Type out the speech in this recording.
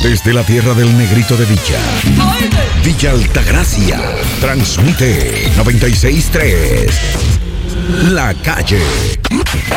Desde la tierra del negrito de Villa, Villa Altagracia, transmite 96.3. La Calle.